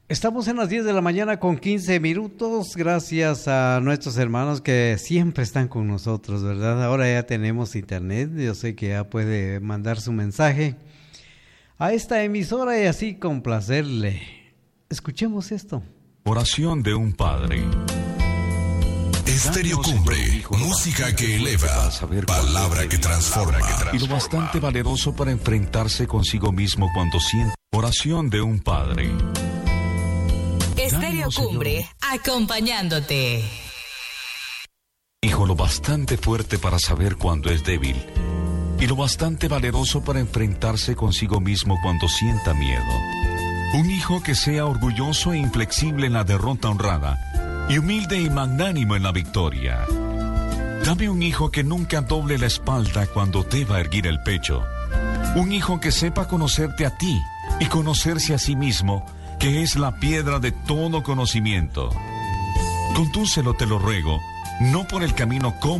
Estamos en las 10 de la mañana con 15 minutos, gracias a nuestros hermanos que siempre están con nosotros, ¿verdad? Ahora ya tenemos internet, yo sé que ya puede mandar su mensaje a esta emisora y así complacerle. Escuchemos esto. Oración de un padre. Estéreo Cumbre, música que eleva, palabra que transforma. Y lo bastante valeroso para enfrentarse consigo mismo cuando siente. Oración de un padre. Estéreo Cumbre, acompañándote. Hijo lo bastante fuerte para saber cuándo es débil. Y lo bastante valeroso para enfrentarse consigo mismo cuando sienta miedo. Un hijo que sea orgulloso e inflexible en la derrota honrada. Y humilde y magnánimo en la victoria. Dame un hijo que nunca doble la espalda cuando deba erguir el pecho. Un hijo que sepa conocerte a ti y conocerse a sí mismo, que es la piedra de todo conocimiento. Condúcelo, te lo ruego, no por el camino cómodo